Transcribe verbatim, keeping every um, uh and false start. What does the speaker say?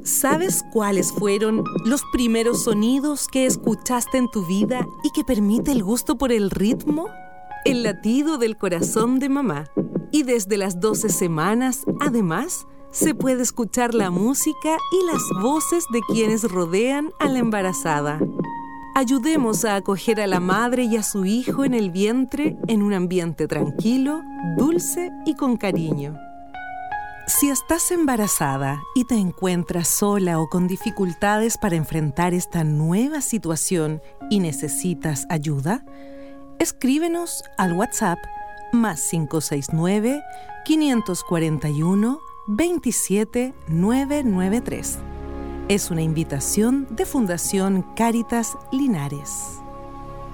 ¿Sabes cuáles fueron los primeros sonidos que escuchaste en tu vida y que permite el gusto por el ritmo? El latido del corazón de mamá. Y desde las doce semanas, además, se puede escuchar la música y las voces de quienes rodean a la embarazada. Ayudemos a acoger a la madre y a su hijo en el vientre en un ambiente tranquilo, dulce y con cariño. Si estás embarazada y te encuentras sola o con dificultades para enfrentar esta nueva situación y necesitas ayuda, escríbenos al WhatsApp más cinco seis nueve, cinco cuatro uno, veintisiete novecientos noventa y tres. Es una invitación de Fundación Cáritas Linares.